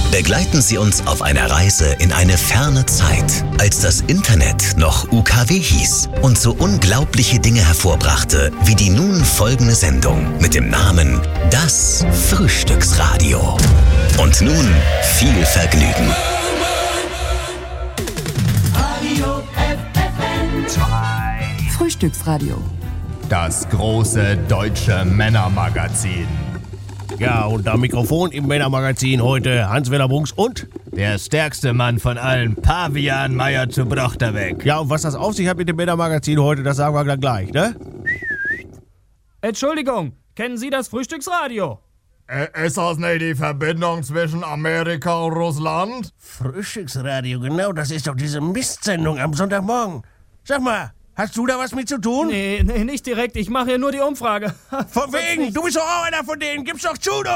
Begleiten Sie uns auf einer Reise in eine ferne Zeit, als das Internet noch UKW hieß und so unglaubliche Dinge hervorbrachte, wie die nun folgende Sendung mit dem Namen Das Frühstücksradio. Und nun viel Vergnügen. Frühstücksradio. Das große deutsche Männermagazin. Ja, und am Mikrofon im Männermagazin heute Hans-Werner Bunks und der stärkste Mann von allen, Pavian Meier zu Brochterweg. Ja, und was das auf sich hat mit dem Männermagazin heute, das sagen wir dann gleich, ne? Entschuldigung, kennen Sie das Frühstücksradio? Ist das nicht die Verbindung zwischen Amerika und Russland? Frühstücksradio, genau, das ist doch diese Mistsendung am Sonntagmorgen. Sag mal, hast du da was mit zu tun? Nee, nicht direkt, ich mache hier nur die Umfrage. Von wegen, du bist doch auch einer von denen, gib's doch zu, du!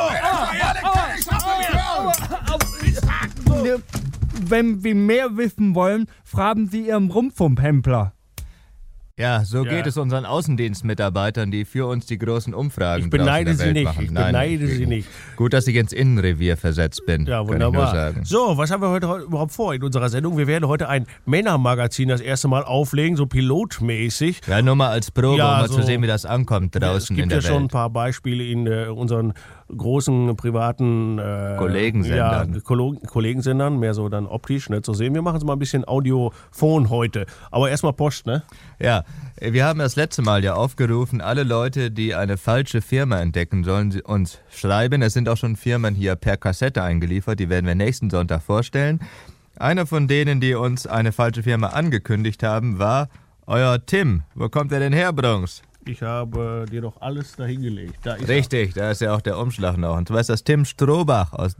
Wenn wir mehr wissen wollen, fragen Sie Ihren Rumpfumphempler. Ja, so geht es unseren Außendienstmitarbeitern, die für uns die großen Umfragen Ich beneide sie nicht, machen. ich beneide sie nicht. Gut, dass ich ins Innenrevier versetzt bin. Ja, wunderbar. Kann ich nur sagen. So, was haben wir heute überhaupt vor in unserer Sendung? Wir werden heute ein Männermagazin das erste Mal auflegen, so pilotmäßig. Ja, nur mal als Probe, Ja, um mal so. zu sehen, wie das ankommt draußen in der Es gibt ja schon ein Welt. paar Beispiele in unseren großen privaten Kollegensendern. Ja, Kollegensendern, mehr so dann optisch, ne, zu sehen. Wir machen es mal ein bisschen Audiophon heute. Aber erstmal Post, ne? Ja, wir haben das letzte Mal ja aufgerufen, alle Leute, die eine falsche Firma entdecken, sollen sie uns schreiben. Es sind auch schon Firmen hier per Kassette eingeliefert, die werden wir nächsten Sonntag vorstellen. Einer von denen, die uns eine falsche Firma angekündigt haben, war euer Tim. Wo kommt er denn her, Bronx? Ich habe dir doch alles dahingelegt. Da ist Richtig, da ist ja auch der Umschlag noch. Und zwar ist das Tim Strohbach aus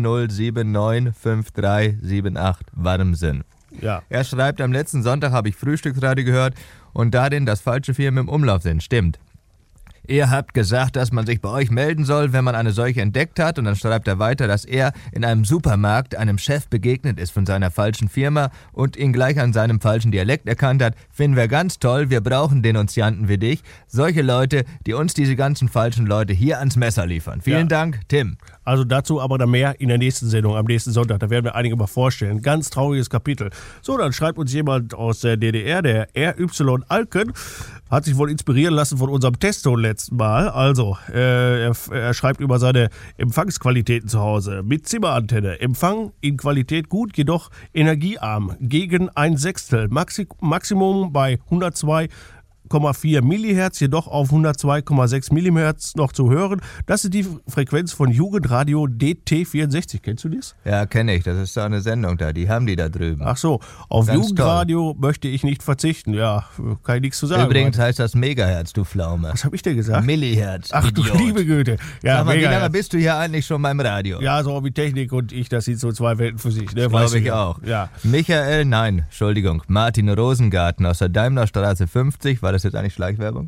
30795378 Warmsinn. Ja. Er schreibt, am letzten Sonntag habe ich Frühstücksradio gehört und darin, dass falsche Firmen im Umlauf sind. Stimmt. Ihr habt gesagt, dass man sich bei euch melden soll, wenn man eine solche entdeckt hat. Und dann schreibt er weiter, dass er in einem Supermarkt einem Chef begegnet ist von seiner falschen Firma und ihn gleich an seinem falschen Dialekt erkannt hat. Finden wir ganz toll, wir brauchen Denunzianten wie dich. Solche Leute, die uns diese ganzen falschen Leute hier ans Messer liefern. Vielen Dank, Tim. Also dazu aber dann mehr in der nächsten Sendung, am nächsten Sonntag. Da werden wir einige mal vorstellen. Ganz trauriges Kapitel. So, dann schreibt uns jemand aus der DDR, der RY Alken, hat sich wohl inspirieren lassen von unserem Testo letzten Mal. Also, er schreibt über seine Empfangsqualitäten zu Hause. Mit Zimmerantenne. Empfang in Qualität gut, jedoch energiearm. Gegen 1/6. Maximum bei 102,4 MHz, jedoch auf 102,6 MHz noch zu hören. Das ist die Frequenz von Jugendradio DT64. Kennst du das? Ja, kenne ich. Das ist so eine Sendung da. Die haben die da drüben. Ach so, auf Ganz Jugendradio möchte ich nicht verzichten. Ja, kann ich nichts zu sagen. Übrigens heißt das Megahertz, du Pflaume. Was habe ich denn gesagt? Millihertz. Ach du Idiot. liebe Güte. Ja, Sag mal, wie mega. lange bist du hier eigentlich schon beim Radio? Ja, so wie Technik und ich, das sind so zwei Welten für sich. Ne? Glaube ich auch. Ja. Martin Rosengarten aus der Daimlerstraße 50. War das jetzt eigentlich Schleichwerbung?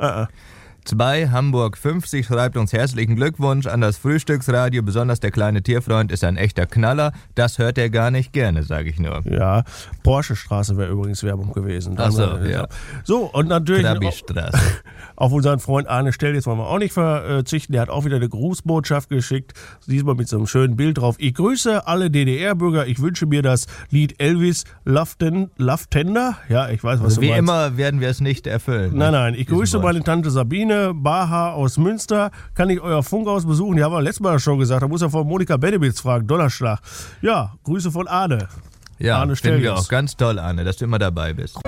2 Hamburg 50 schreibt uns herzlichen Glückwunsch an das Frühstücksradio. Besonders der kleine Tierfreund ist ein echter Knaller. Das hört er gar nicht gerne, sage ich nur. Ja, Porsche-Straße wäre übrigens Werbung gewesen. Ach so, ja. So, und natürlich Trabi-Straße. auf unseren Freund Arne Stell, jetzt wollen wir auch nicht verzichten. Der hat auch wieder eine Grußbotschaft geschickt. Diesmal mit so einem schönen Bild drauf. Ich grüße alle DDR-Bürger. Ich wünsche mir das Lied Elvis Love Tender. Ja, ich weiß, was Also du wie meinst. immer werden wir es nicht erfüllen. Nein, ich grüße Wort. meine Tante Sabine Baha aus Münster. Kann ich euer Funkhaus besuchen? Die haben wir letztes Mal schon gesagt. Da muss er von Monika Benewitz fragen. Donnerschlag. Ja, Grüße von Arne. Ja, Arne finden wir Stellius. auch ganz toll, Arne, dass du immer dabei bist.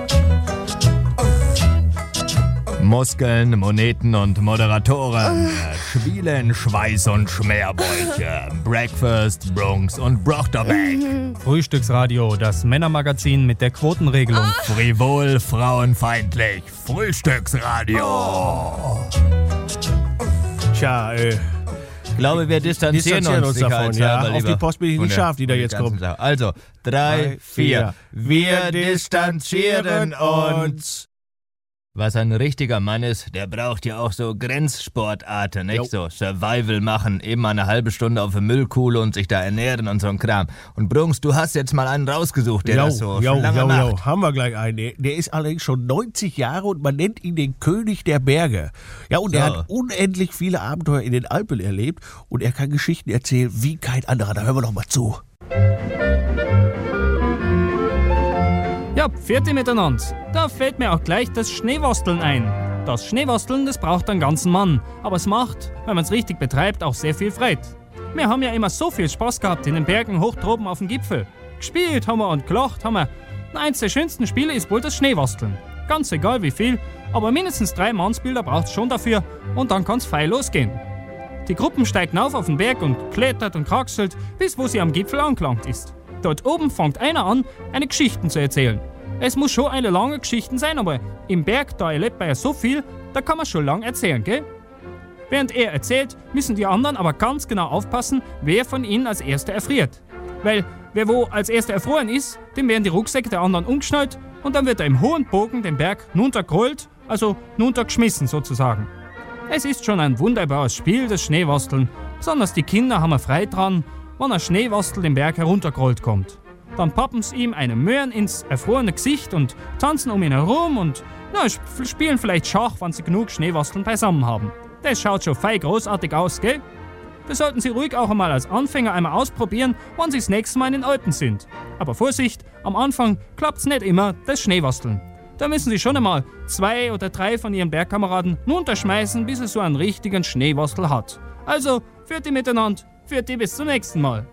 Muskeln, Moneten und Moderatoren, Schwielen, Schweiß und Schmerbäuche, Breakfast, Bronx und Brochterbeck, Frühstücksradio, das Männermagazin mit der Quotenregelung. frivol, frauenfeindlich, Frühstücksradio. Tja, Ich glaube, wir distanzieren uns davon. Ja, sicherheitshalber auf die lieber Post bin ich von nicht der- scharf, die da von der jetzt ganzen kommt. Sache. Also, 3, 4. Wir distanzieren uns. Was ein richtiger Mann ist, der braucht ja auch so Grenzsportarten, nicht? So Survival machen, eben eine halbe Stunde auf der Müllkuhle und sich da ernähren und so ein Kram. Und Brunks, du hast jetzt mal einen rausgesucht, der das so schon lange macht. Haben wir gleich einen. Der ist allerdings schon 90 Jahre und man nennt ihn den König der Berge. Ja, und er hat unendlich viele Abenteuer in den Alpen erlebt und er kann Geschichten erzählen wie kein anderer. Da hören wir doch mal zu. Ja, Pfiat miteinander. Da fällt mir auch gleich das Schneewasteln ein. Das Schneewasteln, das braucht einen ganzen Mann. Aber es macht, wenn man es richtig betreibt, auch sehr viel Freude. Wir haben ja immer so viel Spaß gehabt in den Bergen hoch droben auf dem Gipfel. Gespielt haben wir und gelacht haben wir. Eins der schönsten Spiele ist wohl das Schneewasteln. Ganz egal wie viel, aber mindestens 3 Mannsbilder braucht es schon dafür und dann kann's feil losgehen. Die Gruppen steigen auf den Berg und klettert und kraxelt, bis wo sie am Gipfel angelangt ist. Dort oben fängt einer an, eine Geschichte zu erzählen. Es muss schon eine lange Geschichte sein, aber im Berg, da erlebt man ja so viel, da kann man schon lang erzählen, gell? Während er erzählt, müssen die anderen aber ganz genau aufpassen, wer von ihnen als Erster erfriert. Weil wer wo als Erster erfroren ist, dem werden die Rucksäcke der anderen umgeschnallt und dann wird er im hohen Bogen den Berg runtergerollt, also runtergeschmissen sozusagen. Es ist schon ein wunderbares Spiel, das Schneewasteln. Besonders die Kinder haben Freude dran, wenn ein Schneewastel den Berg heruntergerollt kommt. Dann pappen sie ihm eine Möhren ins erfrorene Gesicht und tanzen um ihn herum und spielen vielleicht Schach, wenn sie genug Schneewasteln beisammen haben. Das schaut schon fein großartig aus, gell? Das sollten Sie ruhig auch einmal als Anfänger einmal ausprobieren, wenn Sie das nächste Mal in den Alpen sind. Aber Vorsicht, am Anfang klappt's nicht immer, das Schneewasteln. Da müssen Sie schon einmal 2 oder 3 von Ihren Bergkameraden runterschmeißen, bis es so einen richtigen Schneewastel hat. Also, für die miteinander, für die bis zum nächsten Mal.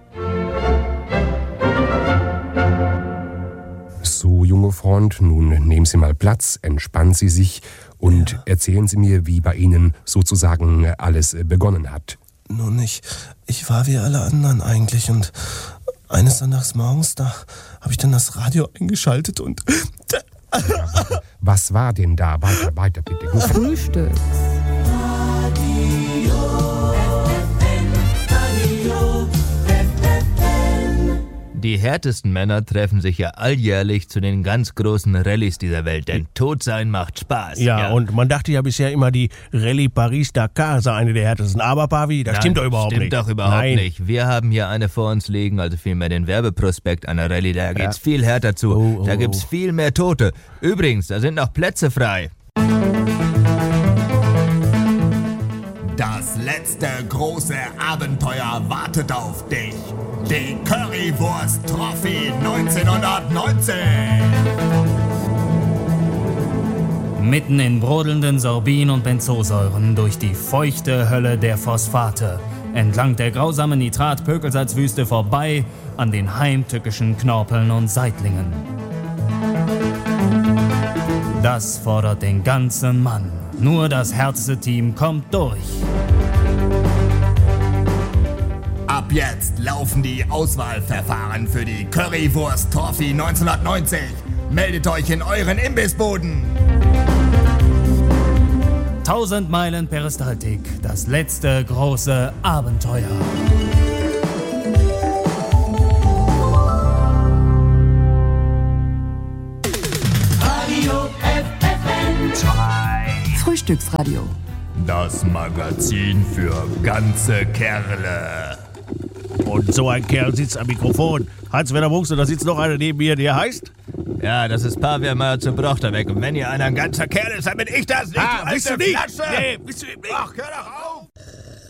So, junge Freund, nun nehmen Sie mal Platz, entspannen Sie sich und erzählen Sie mir, wie bei Ihnen sozusagen alles begonnen hat. Nun, ich war wie alle anderen eigentlich und eines Sonntags morgens, da habe ich dann das Radio eingeschaltet und... Was war denn da? Weiter bitte. Gut. Frühstück. Die härtesten Männer treffen sich ja alljährlich zu den ganz großen Rallyes dieser Welt, denn tot sein macht Spaß. Ja, und man dachte ja bisher immer, die Rallye Paris-Dakar sei eine der härtesten. Aber, Pavi, das stimmt doch überhaupt nicht. Stimmt doch überhaupt nicht. Wir haben hier eine vor uns liegen, also vielmehr den Werbeprospekt einer Rallye. Da geht's viel härter zu. Da gibt's viel mehr Tote. Übrigens, da sind noch Plätze frei. Das letzte große Abenteuer wartet auf dich. Die Currywurst Trophy 1919. Mitten in brodelnden Sorbin- und Benzosäuren durch die feuchte Hölle der Phosphate, entlang der grausamen Nitrat-Pökelsalzwüste vorbei an den heimtückischen Knorpeln und Seitlingen. Das fordert den ganzen Mann. Nur das härteste Team kommt durch. Ab jetzt laufen die Auswahlverfahren für die Currywurst Trophy 1990. Meldet euch in euren Imbissbuden. 1000 Meilen Peristaltik, das letzte große Abenteuer. Radio FFN 2. Frühstücksradio. Das Magazin für ganze Kerle. Und so ein Kerl sitzt am Mikrofon. Hans-Werner Brunks, und da sitzt noch einer neben mir, der heißt? Ja, das ist Pavian Meyer zu Brochterbeck. Und wenn hier einer ein ganzer Kerl ist, dann bin ich das nicht. Bist du nicht? Flasche. Nee, bist du nicht? Ach, hör doch auf!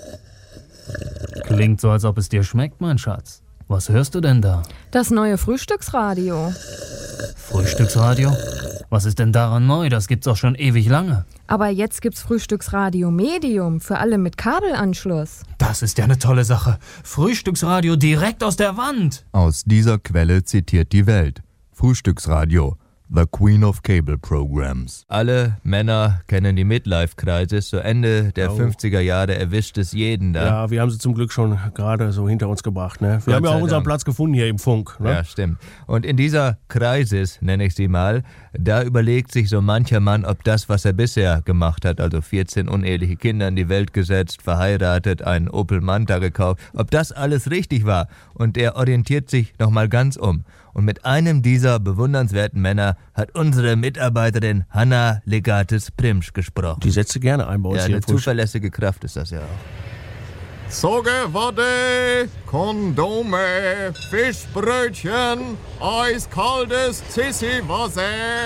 Klingt so, als ob es dir schmeckt, mein Schatz. Was hörst du denn da? Das neue Frühstücksradio. Frühstücksradio? Was ist denn daran neu? Das gibt's auch schon ewig lange. Aber jetzt gibt's Frühstücksradio Medium für alle mit Kabelanschluss. Das ist ja eine tolle Sache. Frühstücksradio direkt aus der Wand. Aus dieser Quelle zitiert die Welt. Frühstücksradio. The Queen of Cable Programs. Alle Männer kennen die Midlife-Crisis. So Ende der 50er Jahre erwischt es jeden da. Ja, wir haben sie zum Glück schon gerade so hinter uns gebracht. Ne? Wir haben ja auch unseren Platz gefunden hier im Funk. Ne? Ja, stimmt. Und in dieser Crisis, nenne ich sie mal, da überlegt sich so mancher Mann, ob das, was er bisher gemacht hat, also 14 uneheliche Kinder in die Welt gesetzt, verheiratet, einen Opel Manta gekauft, ob das alles richtig war. Und er orientiert sich nochmal ganz um. Und mit einem dieser bewundernswerten Männer hat unsere Mitarbeiterin Hanna Legatis-Primsch gesprochen. Die setzt du gerne ein bei uns Ja, hier eine im Frühstück. zuverlässige Kraft ist das ja auch. Sogewarte, Kondome, Fischbrötchen, eiskaltes Zissi-Wasser.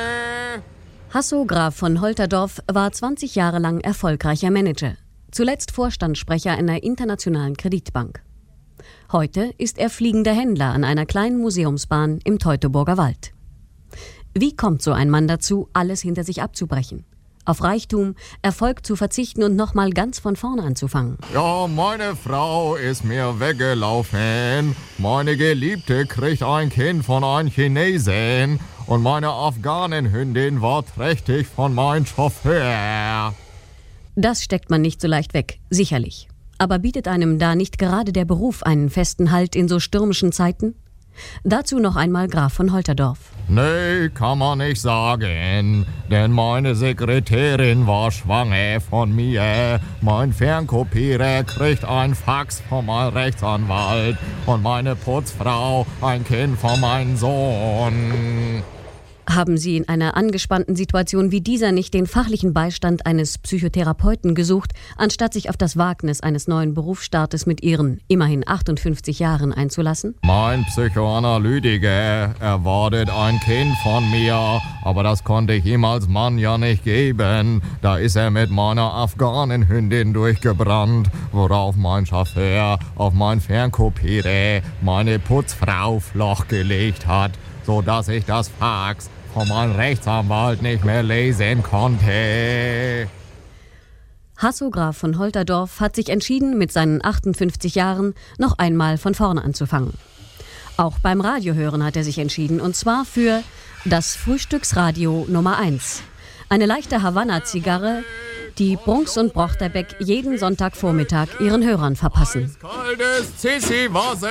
Hasso Graf von Holterdorf war 20 Jahre lang erfolgreicher Manager. Zuletzt Vorstandssprecher einer internationalen Kreditbank. Heute ist er fliegender Händler an einer kleinen Museumsbahn im Teutoburger Wald. Wie kommt so ein Mann dazu, alles hinter sich abzubrechen? Auf Reichtum, Erfolg zu verzichten und nochmal ganz von vorne anzufangen? Ja, meine Frau ist mir weggelaufen. Meine Geliebte kriegt ein Kind von einem Chinesen. Und meine Afghanenhündin war trächtig von meinem Chauffeur. Das steckt man nicht so leicht weg, sicherlich. Aber bietet einem da nicht gerade der Beruf einen festen Halt in so stürmischen Zeiten? Dazu noch einmal Graf von Holterdorf. Nee, kann man nicht sagen, denn meine Sekretärin war schwanger von mir. Mein Fernkopierer kriegt ein Fax von meinem Rechtsanwalt und meine Putzfrau ein Kind von meinem Sohn. Haben Sie in einer angespannten Situation wie dieser nicht den fachlichen Beistand eines Psychotherapeuten gesucht, anstatt sich auf das Wagnis eines neuen Berufsstartes mit Ihren immerhin 58 Jahren einzulassen? Mein Psychoanalytiker erwartet ein Kind von mir, aber das konnte ich ihm als Mann ja nicht geben. Da ist er mit meiner Afghanenhündin durchgebrannt, worauf mein Chauffeur auf mein Fernkopierer meine Putzfrau Floch gelegt hat, sodass ich das Fax von meinem Rechtsanwalt nicht mehr lesen konnte. Hasso Graf von Holterdorf hat sich entschieden, mit seinen 58 Jahren noch einmal von vorne anzufangen. Auch beim Radiohören hat er sich entschieden, und zwar für das Frühstücksradio Nummer 1. Eine leichte Havanna-Zigarre, die Brunks und Brochterbeck jeden Sonntagvormittag ihren Hörern verpassen. Kaltes Zissi-Wasser.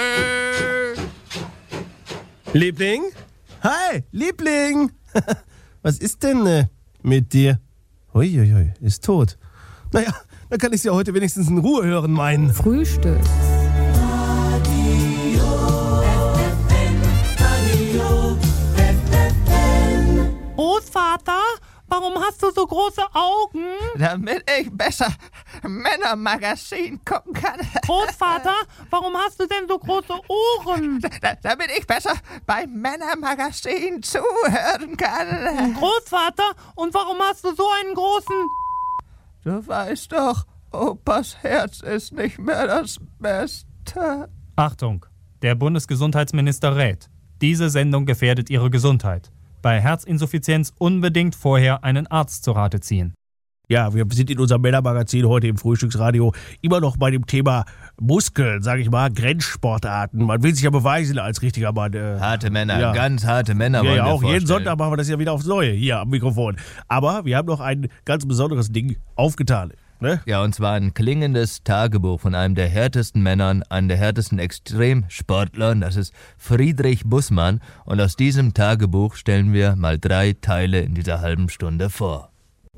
Liebling? Hi, Liebling! Was ist denn mit dir? Uiuiui, ist tot. Naja, dann kann ich sie ja heute wenigstens in Ruhe hören, mein Frühstück. Großvater, warum hast du so große Augen? Damit ich besser Männermagazin gucken kann. Großvater, warum hast du denn so große Ohren? Damit ich besser beim Männermagazin zuhören kann. Großvater, und warum hast du so einen großen... Du weißt doch, Opas Herz ist nicht mehr das Beste. Achtung, der Bundesgesundheitsminister rät. Diese Sendung gefährdet Ihre Gesundheit. Bei Herzinsuffizienz unbedingt vorher einen Arzt zu Rate ziehen. Ja, wir sind in unserem Männermagazin heute im Frühstücksradio immer noch bei dem Thema Muskeln, sage ich mal, Grenzsportarten. Man will sich ja beweisen als richtiger Mann. Harte Männer, ja. ganz harte Männer wollen Ja, wir auch jeden vorstellen. Sonntag machen wir das ja wieder aufs Neue, hier am Mikrofon. Aber wir haben noch ein ganz besonderes Ding aufgetan. Ne? Ja, und zwar ein klingendes Tagebuch von einem der härtesten Männern, einem der härtesten Extremsportlern, das ist Friedrich Bussmann. Und aus diesem Tagebuch stellen wir mal 3 Teile in dieser halben Stunde vor.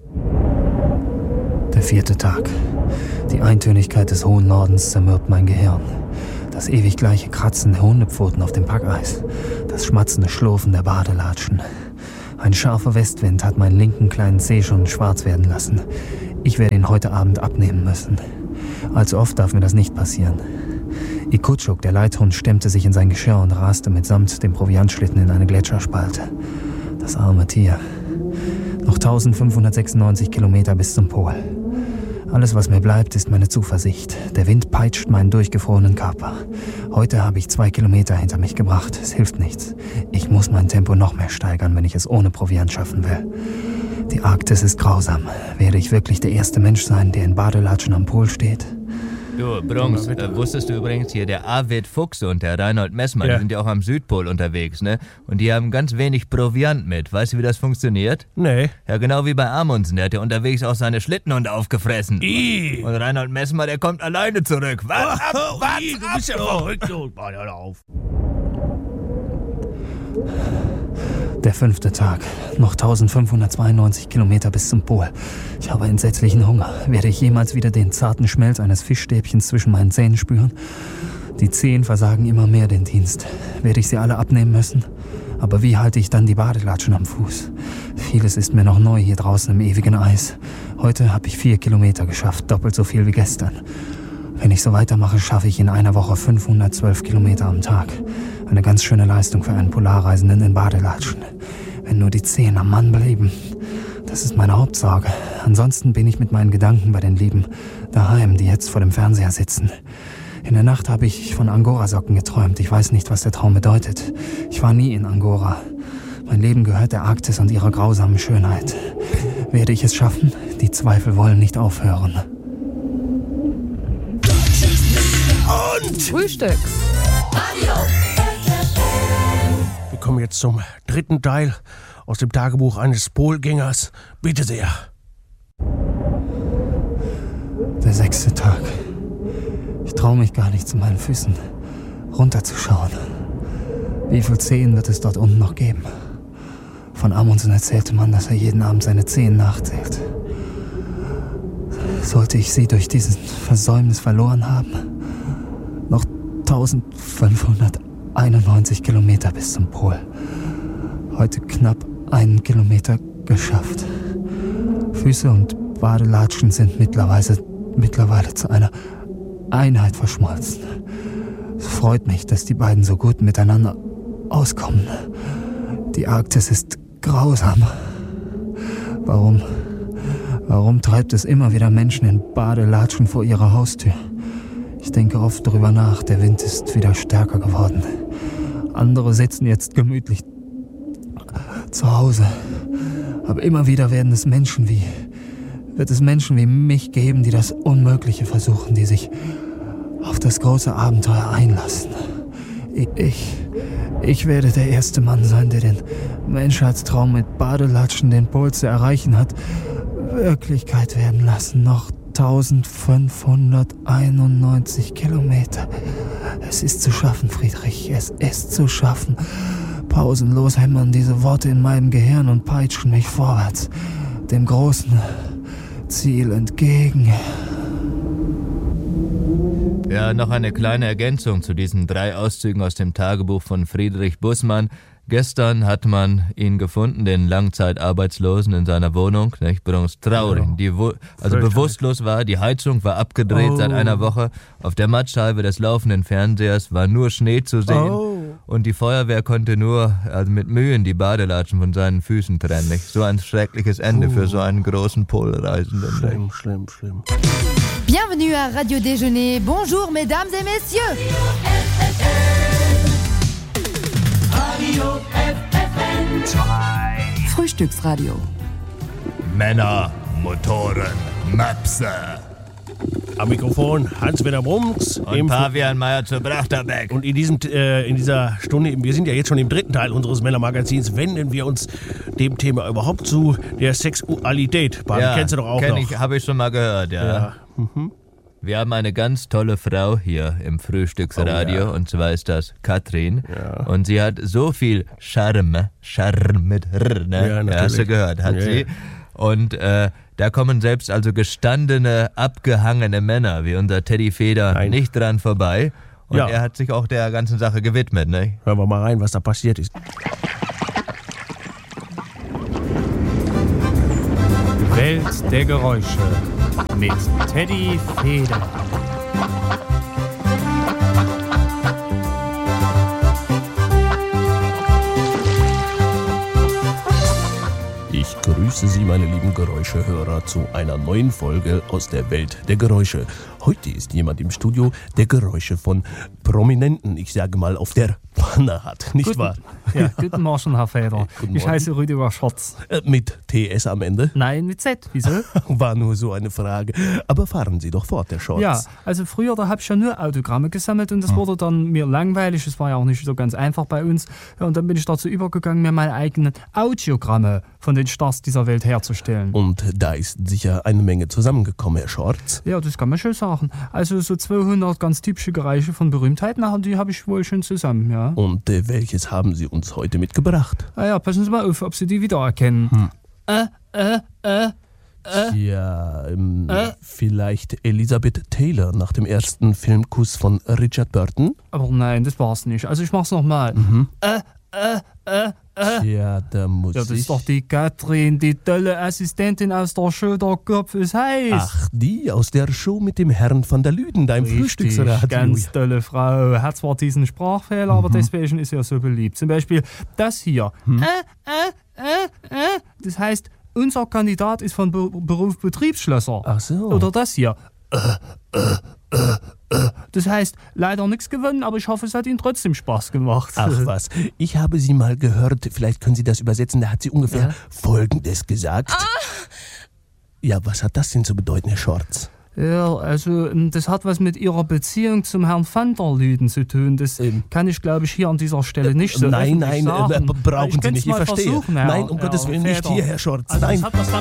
Der 4. Tag. Die Eintönigkeit des hohen Nordens zermürbt mein Gehirn. Das ewig gleiche Kratzen der Hundepfoten auf dem Packeis. Das schmatzende Schlurfen der Badelatschen. Ein scharfer Westwind hat meinen linken kleinen Zeh schon schwarz werden lassen. Ich werde ihn heute Abend abnehmen müssen. Allzu oft darf mir das nicht passieren. Ikutschuk, der Leithund, stemmte sich in sein Geschirr und raste mitsamt dem Proviantschlitten in eine Gletscherspalte. Das arme Tier. Noch 1596 Kilometer bis zum Pol. Alles, was mir bleibt, ist meine Zuversicht. Der Wind peitscht meinen durchgefrorenen Körper. Heute habe ich 2 Kilometer hinter mich gebracht. Es hilft nichts. Ich muss mein Tempo noch mehr steigern, wenn ich es ohne Proviant schaffen will. Die Arktis ist grausam. Werde ich wirklich der erste Mensch sein, der in Badelatschen am Pol steht? Du, Brunks, wusstest du übrigens hier, der Arvid Fuchs und der Reinhold Messmann, die sind ja auch am Südpol unterwegs, ne? Und die haben ganz wenig Proviant mit. Weißt du, wie das funktioniert? Nee. Ja, genau wie bei Amundsen, der hat ja unterwegs auch seine Schlittenhunde aufgefressen. Und Reinhold Messmann, der kommt alleine zurück. Wart ab, du bist ja verrückt. Hör auf. Der 5. Tag. Noch 1592 Kilometer bis zum Pol. Ich habe entsetzlichen Hunger. Werde ich jemals wieder den zarten Schmelz eines Fischstäbchens zwischen meinen Zähnen spüren? Die Zehen versagen immer mehr den Dienst. Werde ich sie alle abnehmen müssen? Aber wie halte ich dann die Badelatschen am Fuß? Vieles ist mir noch neu hier draußen im ewigen Eis. Heute habe ich 4 Kilometer geschafft, doppelt so viel wie gestern. Wenn ich so weitermache, schaffe ich in einer Woche 512 Kilometer am Tag. Eine ganz schöne Leistung für einen Polarreisenden in Badelatschen. Wenn nur die Zehen am Mann blieben. Das ist meine Hauptsorge. Ansonsten bin ich mit meinen Gedanken bei den Lieben daheim, die jetzt vor dem Fernseher sitzen. In der Nacht habe ich von Angora-Socken geträumt. Ich weiß nicht, was der Traum bedeutet. Ich war nie in Angora. Mein Leben gehört der Arktis und ihrer grausamen Schönheit. Werde ich es schaffen? Die Zweifel wollen nicht aufhören. Und Frühstücks. Wir kommen jetzt zum 3. Teil aus dem Tagebuch eines Polgängers. Bitte sehr. Der 6. Tag. Ich traue mich gar nicht, zu meinen Füßen runterzuschauen. Wie viele Zehen wird es dort unten noch geben? Von Amundsen erzählte man, dass er jeden Abend seine Zehen nachzählt. Sollte ich sie durch diesen Versäumnis verloren haben? Noch 1591 Kilometer bis zum Pol. Heute knapp 1 Kilometer geschafft. Füße und Badelatschen sind mittlerweile zu einer Einheit verschmolzen. Es freut mich, dass die beiden so gut miteinander auskommen. Die Arktis ist grausam. Warum treibt es immer wieder Menschen in Badelatschen vor ihrer Haustür? Ich denke oft darüber nach, der Wind ist wieder stärker geworden. Andere sitzen jetzt gemütlich zu Hause. Aber immer wieder wird es Menschen wie mich geben, die das Unmögliche versuchen, die sich auf das große Abenteuer einlassen. Ich werde der erste Mann sein, der den Menschheitstraum mit Badelatschen den Pol zu erreichen hat, Wirklichkeit werden lassen. Noch 1591 Kilometer. Es ist zu schaffen, Friedrich, es ist zu schaffen. Pausenlos hämmern diese Worte in meinem Gehirn und peitschen mich vorwärts, dem großen Ziel entgegen. Ja, noch eine kleine Ergänzung zu diesen 3 Auszügen aus dem Tagebuch von Friedrich Bussmann. Gestern hat man ihn gefunden, den Langzeitarbeitslosen in seiner Wohnung. Nicht? Übrigens traurig. Bewusstlos war, die Heizung war abgedreht seit einer Woche. Auf der Mattscheibe des laufenden Fernsehers war nur Schnee zu sehen. Und die Feuerwehr konnte nur mit Mühen die Badelatschen von seinen Füßen trennen. Nicht? So ein schreckliches Ende für so einen großen Polreisenden. Schlimm. Bienvenue à Radio Déjeuner. Bonjour, mesdames et messieurs. Radio FFN 2. Frühstücksradio. Männer, Motoren, Möpse. Am Mikrofon Hans-Werner Brumms. Und Pavian Meyer zu Brachterbeck. Und in dieser Stunde, wir sind ja jetzt schon im 3. Teil unseres Männermagazins, wenden wir uns dem Thema überhaupt zu, der Sexualität. Ja, kennst du doch auch noch. Habe ich schon mal gehört, ja. Wir haben eine ganz tolle Frau hier im Frühstücksradio, und zwar ist das Katrin. Ja. Und sie hat so viel Charme mit R, ne? Ja, hast du gehört, hat sie. Und da kommen selbst also gestandene, abgehangene Männer wie unser Teddy Feder nicht dran vorbei. Und er hat sich auch der ganzen Sache gewidmet, ne? Hören wir mal rein, was da passiert ist. Welt der Geräusche mit Teddy Feder. Ich grüße Sie, meine lieben Geräuschehörer, zu einer neuen Folge aus der Welt der Geräusche. Heute ist jemand im Studio, der Geräusche von Prominenten, ich sage mal, auf der Pfanne hat, nicht wahr? Ja, guten Morgen, Herr Feder. Ich heiße Rüdiger Schotz. Mit TS am Ende? Nein, mit Z. Wieso? War nur so eine Frage. Aber fahren Sie doch fort, Herr Schotz. Ja, also früher, da habe ich ja nur Autogramme gesammelt und das wurde dann mir langweilig. Es war ja auch nicht so ganz einfach bei uns. Ja, und dann bin ich dazu übergegangen, mir meine eigenen Audiogramme von den Stars dieser Welt herzustellen. Und da ist sicher eine Menge zusammengekommen, Herr Schotz. Ja, das kann man schon sagen. Also so 200 ganz typische Geräusche von Berühmtheiten, die habe ich wohl schon zusammen, ja. Und welches haben Sie uns heute mitgebracht? Ja, passen Sie mal auf, ob Sie die wiedererkennen. Ja, vielleicht Elizabeth Taylor nach dem ersten Filmkuss von Richard Burton? Aber nein, das war's nicht. Also ich mach's nochmal. Ja, da muss Ja, das ist doch die Katrin, die tolle Assistentin aus der Show Der Kopf ist heiß. Ach, die aus der Show mit dem Herrn van der Lüden, da im Frühstücksradio. Ganz tolle Frau. Hat zwar diesen Sprachfehler, aber deswegen ist sie ja so beliebt. Zum Beispiel das hier. Das heißt, unser Kandidat ist von Beruf Betriebsschlosser. Ach so. Oder das hier. Das heißt, leider nichts gewonnen, aber ich hoffe, es hat Ihnen trotzdem Spaß gemacht. Ach was, ich habe sie mal gehört, vielleicht können Sie das übersetzen, da hat sie ungefähr Folgendes gesagt. Ja, was hat das denn zu bedeuten, Herr Schorz? Ja, also das hat was mit Ihrer Beziehung zum Herrn van der Lüden zu tun. Das kann ich, glaube ich, hier an dieser Stelle nicht so Nein, öffentlich sagen. brauchen Sie nicht, ich verstehe. Versuchen, Herr, nein, um Gottes Willen, nicht hier, Herr Schorz. Also nein. das hat was damit